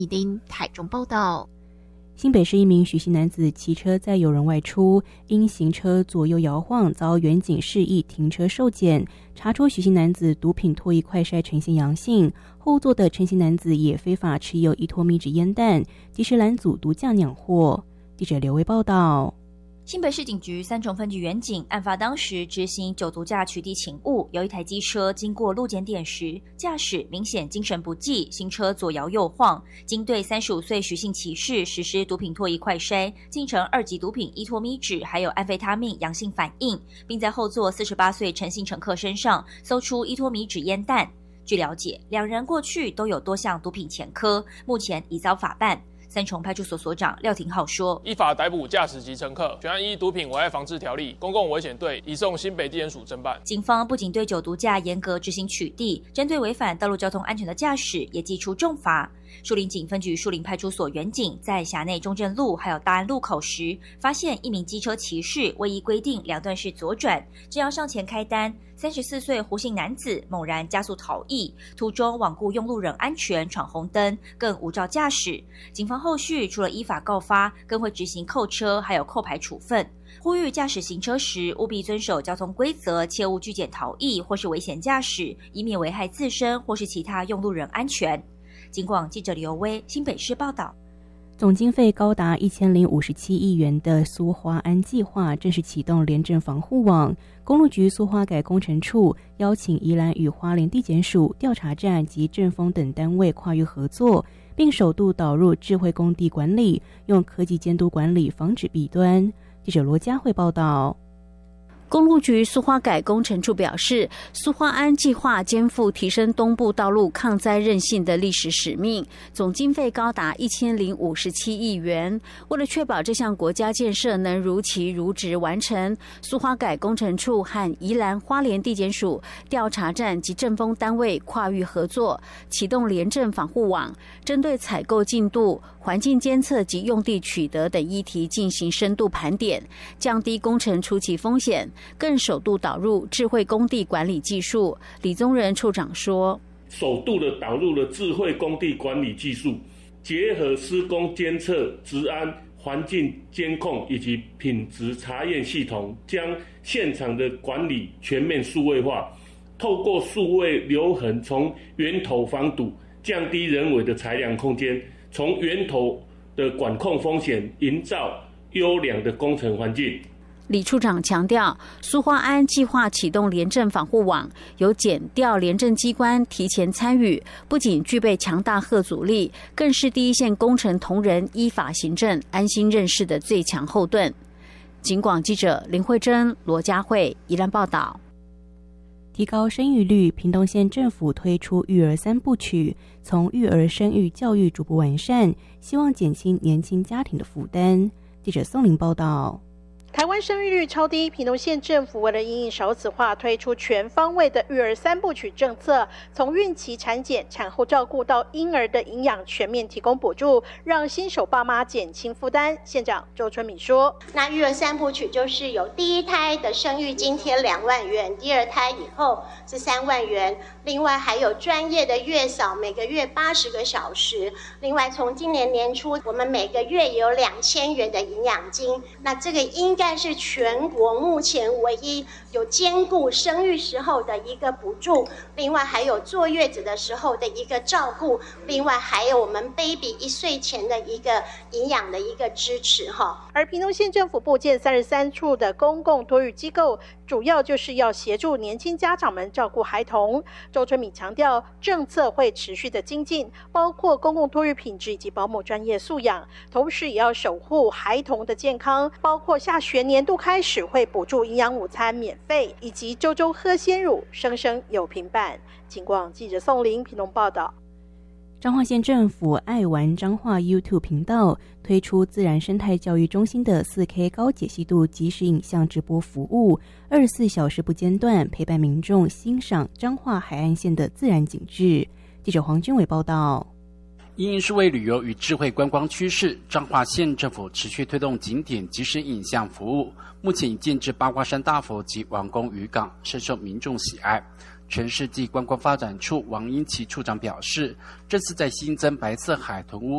宜丁台中报道。 新北市一名许姓男子骑车载友人外出，因行车左右摇晃，遭远警示意停车受检，查出许姓男子毒品唾液快筛呈现阳性，后座的陈姓男子也非法持有依托米脂烟弹，及时拦阻毒驾酿货。记者刘维报道。 新北市警局三重分局员警案发当时执行酒毒驾取缔请务，有一台机车经过路检点时，驾驶明显精神不济，行车左摇右晃，经对35岁许姓骑士实施毒品唾液快筛，竟呈2级毒品依托米脂还有安非他命阳性反应，并在后座48岁陈姓乘客身上搜出依托米脂烟弹。据了解，两人过去都有多项毒品前科，目前已遭法办。三重派出所所长廖廷浩说：“ 依法逮捕驾驶及乘客，全案依毒品危害防治条例、公共危险罪移送新北地检署侦办。” 警方不仅对酒毒驾严格执行取缔，针对违反道路交通安全的驾驶也祭出重罚。树林警分局树林派出所员警在辖内中正路还有大安路口时，发现一名机车骑士未依规定两段式左转，正要上前开单，34岁胡姓男子猛然加速逃逸，途中罔顾用路人安全闯红灯，更无照驾驶。警方后续除了依法告发，更会执行扣车还有扣牌处分。呼吁驾驶行车时务必遵守交通规则，切勿拒检逃逸或是危险驾驶，以免危害自身或是其他用路人安全。警广记者刘威新北市报道。 总经费高达1057亿元的苏花安计划正式启动廉政防护网。公路局苏花改工程处邀请宜兰与花莲地检署、调查站及政风等单位跨域合作，并首度导入智慧工地管理，用科技监督管理，防止弊端。记者罗佳慧报道。 公路局苏花改工程处表示，苏花安计划肩负提升东部道路抗灾韧性的历史使命，总经费高达1057亿元。为了确保这项国家建设能如期如职完成，苏花改工程处和宜兰花莲地检署、调查站及政风单位跨域合作，启动廉政防护网，针对采购进度、环境监测及用地取得等议题进行深度盘点，降低工程初期风险，更首度导入智慧工地管理技术。李宗仁处长说， 首度的导入了智慧工地管理技术，结合施工监测、治安、环境监控以及品质查验系统，将现场的管理全面数位化，透过数位留痕从源头防堵，降低人为的裁量空间，从源头的管控风险，营造优良的工程环境。 李处长强调，苏花安计划启动廉政防护网，由检调廉政机关提前参与，不仅具备强大嚇阻力，更是第一线工程同仁依法行政、安心认识的最强后盾。警广记者林慧珍、罗佳慧宜兰报道。 提高生育率，屏东县政府推出育儿3部曲，从育儿生育教育逐步完善，希望减轻年轻家庭的负担。记者宋玲报道。 台湾生育率超低，屏东县政府为了因应少子化，推出全方位的育儿3部曲政策，从孕期、产检、产后照顾到婴儿的营养，全面提供补助，让新手爸妈减轻负担。县长周春米说：“ 那育儿3部曲就是有第一胎的生育津贴2万元，第二胎以后是3万元，另外还有专业的月嫂，每个月80个小时。另外从今年年初，我们每个月也有2000元的营养金。那这个应该是全国目前唯一有兼顾生育时候的一个补助，另外还有坐月子的时候的一个照顾，另外还有我们 baby 1岁前的一个营养的一个支持哈。” 而屏东县政府布建33处的公共托育机构，主要就是要协助年轻家长们照顾孩童。周春米强调，政策会持续的精进，包括公共托育品质以及保姆专业素养，同时也要守护孩童的健康，包括下学年度开始会补助营养午餐免费，以及周周喝鲜乳，生生有平板。警广记者宋玲屏东报道。 彰化县政府爱玩彰化 YouTube 频道推出自然生态教育中心的4K 高解析度即时影像直播服务，24小时不间断，陪伴民众欣赏彰化海岸线的自然景致。记者黄君伟报道。 因应数位旅游与智慧观光趋势，彰化县政府持续推动景点即时影像服务，目前已建置八卦山大佛及王宫渔港，深受民众喜爱。全市暨观光发展处王英奇处长表示，这次在新增白色海豚屋